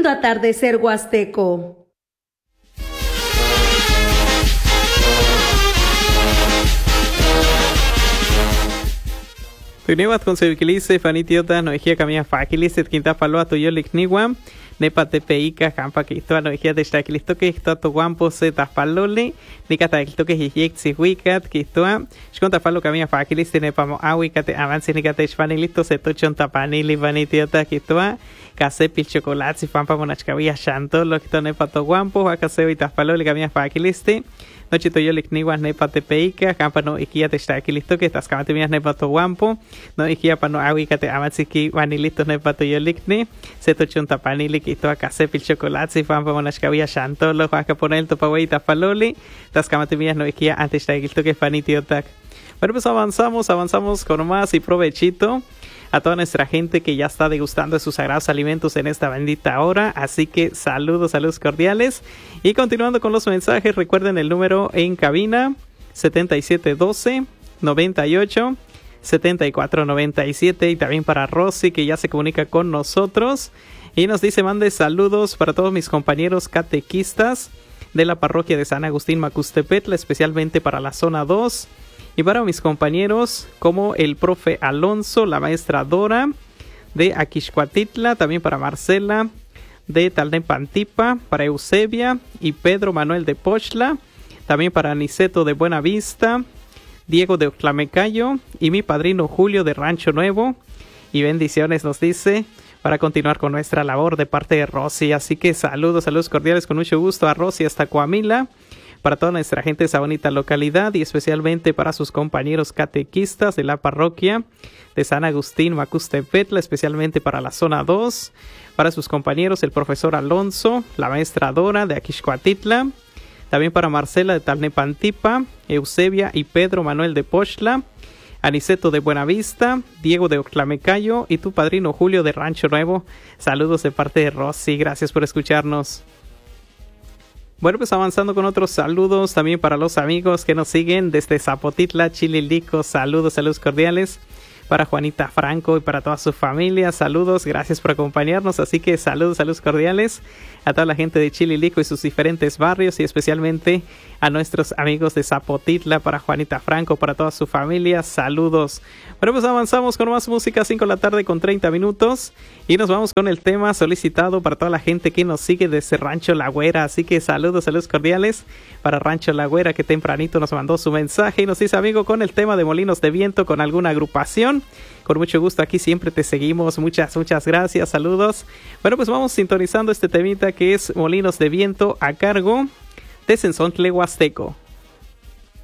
escuchando Atardecer Huasteco. Tunevat con sevikilice, fanitiota, noejia camia fakilice, quinta paloa tuyolik niwam, nepa tepeica, campa que esto noejia de stakilisto que esto to guampo se tapalole, nicata esto que hijek si wikat, que esto shkonta palo camia fakilice, nepa mo awikate avance nicate spanilito se tochon tapanili fanitiota que esto case pil chocolate si pampa monachkavia shanto, lo que esto nepa to guampo, acaseo y tapalole camia fakilice. Noche to yolik niwas nepa tepeica, campa no ikia te stakilisto que estas camate mias nepa to guampo, no ikia pa no awikate avansiki vanilitos nepa to yolik ni, se tochon tapanili que esto case pil chocolate si pampa monachkavia shanto, lo acá poner to pawei tapaloli, tas camate mias no ikia antes stakilisto que fanitiotak. Bueno, pues avanzamos con más y provechito a toda nuestra gente que ya está degustando de sus sagrados alimentos en esta bendita hora. Así que saludos cordiales. Y continuando con los mensajes, recuerden el número en cabina 7712-98-7497. Y también para Rosy, que ya se comunica con nosotros. Y nos dice, mande saludos para todos mis compañeros catequistas de la parroquia de San Agustín Macustepetla, especialmente para la zona 2. Y para mis compañeros como el profe Alonso, la maestra Dora de Aquixcuatitla, también para Marcela de Talnepantipa, para Eusebia y Pedro Manuel de Pochla, también para Aniceto de Buenavista, Diego de Oclamecayo y mi padrino Julio de Rancho Nuevo. Y bendiciones nos dice para continuar con nuestra labor de parte de Rosy. Así que saludos cordiales con mucho gusto a Rosy hasta Coamila. Para toda nuestra gente de esa bonita localidad y especialmente para sus compañeros catequistas de la parroquia de San Agustín Macustepetla, especialmente para la zona 2, para sus compañeros el profesor Alonso, la maestra Dora de Aquixcuatitla, también para Marcela de Talnepantipa, Eusebia y Pedro Manuel de Pochla, Aniceto de Buenavista, Diego de Oclamecayo y tu padrino Julio de Rancho Nuevo. Saludos de parte de Rosy, gracias por escucharnos. Bueno, pues avanzando con otros saludos también para los amigos que nos siguen desde Zapotitla, Chililico. Saludos cordiales para Juanita Franco y para toda su familia. Saludos, gracias por acompañarnos. Así que saludos cordiales a toda la gente de Chililico y sus diferentes barrios y especialmente a nuestros amigos de Zapotitla, para Juanita Franco, para toda su familia. Saludos. Bueno, pues avanzamos con más música, 5 de la tarde con 30 minutos. Y nos vamos con el tema solicitado para toda la gente que nos sigue desde Rancho La Güera. Así que saludos cordiales para Rancho La Güera, que tempranito nos mandó su mensaje y nos dice, amigo, con el tema de Molinos de Viento, con alguna agrupación. Con mucho gusto, aquí siempre te seguimos. Muchas gracias, saludos. Bueno, pues vamos sintonizando este temita que es Molinos de Viento a cargo de Sensontle Huasteco.